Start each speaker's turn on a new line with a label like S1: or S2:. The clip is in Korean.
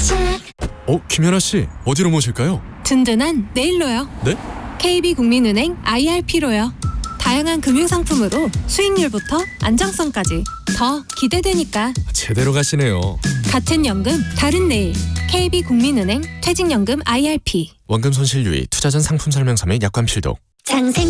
S1: 김연아 씨, 어디로 모실까요?
S2: 든든한 내일로요.
S1: 네?
S2: KB국민은행 IRP로요. 다양한 금융상품으로 수익률부터 안정성까지 더 기대되니까.
S1: 제대로 가시네요.
S2: 같은 연금, 다른 내일. KB국민은행 퇴직연금 IRP.
S1: 원금 손실 유의, 투자 전 상품 설명서 및 약관 필독.
S3: 장생